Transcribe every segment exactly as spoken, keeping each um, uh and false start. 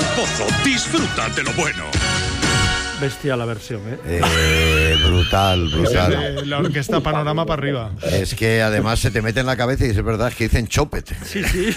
Pozo, disfruta de lo bueno. Bestia la versión, ¿eh? eh brutal, brutal. Eh, la orquesta Panorama para arriba. Es que además se te mete en la cabeza y es verdad que dicen chopet. Sí, sí.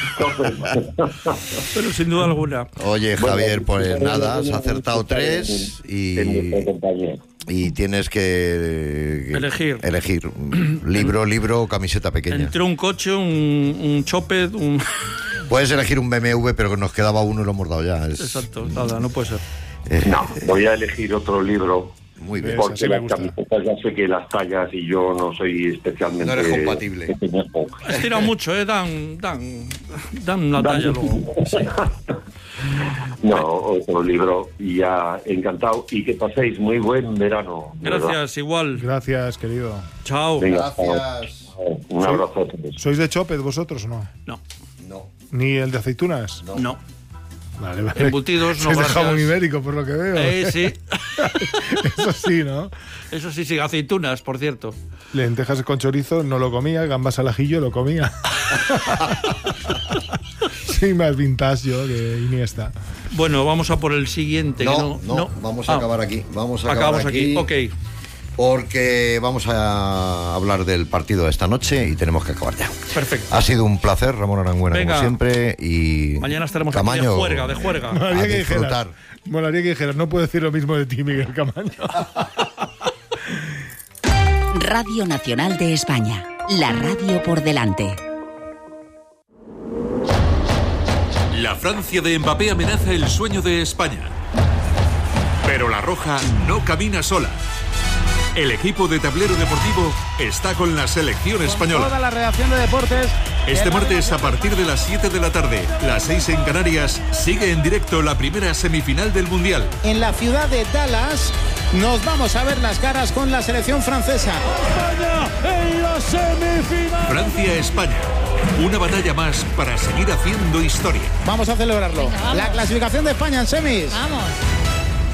Pero sin duda alguna. Oye, Javier, Bueno, pues nada, has acertado tres y, y tienes que, que Elegir. elegir libro, libro o camiseta pequeña. Entre un coche, un, un chopet, un... Puedes elegir un B M W, pero que nos quedaba uno y lo hemos dado ya. Es... Exacto, nada, no puede ser. Eh, No, voy a elegir otro libro. Muy bien. Porque sí me las gusta. camisetas ya sé que las tallas y yo no soy especialmente... No eres compatible. Has tirado mucho, ¿eh? Dan, dan, dan una talla luego. Sí. No, otro libro y ya encantado. Y que paséis muy buen verano. de verdad. Gracias, igual. Gracias, querido. Chao. Venga, Gracias. un abrazo a todos. ¿Sois de Chopet vosotros o no? No, No, ¿Ni el de aceitunas? no. no. Vale, vale. Embutidos, no Sois de gracias. jamón ibérico, por lo que veo. Eh, sí. Eso sí, ¿no? Eso sí, sí, aceitunas, por cierto. Lentejas con chorizo no lo comía, gambas al ajillo lo comía. Sí, más vintage yo que Iniesta. Bueno, vamos a por el siguiente. que No, no, no, vamos a Ah, acabar aquí. Vamos a acabar Acabamos aquí, ok. Porque vamos a hablar del partido de esta noche y tenemos que acabar ya. Perfecto. Ha sido un placer, Ramón Arangüena, Venga. como siempre. Y Mañana estaremos Camaño, aquí de juerga, de juerga. Molaría a que dijeras, disfrutar. molaría que dijeras, no puedo decir lo mismo de ti, Miguel Camaño. Radio Nacional de España. La radio por delante. La Francia de Mbappé amenaza el sueño de España. Pero la Roja no camina sola. El equipo de Tablero Deportivo está con la selección española. Toda la redacción de deportes. Este martes a partir de las siete de la tarde, las seis en Canarias, sigue en directo la primera semifinal del Mundial. En la ciudad de Dallas nos vamos a ver las caras con la selección francesa. España en la semifinal. Francia-España. Una batalla más para seguir haciendo historia. Vamos a celebrarlo. Venga, vamos. La clasificación de España en semis. Vamos.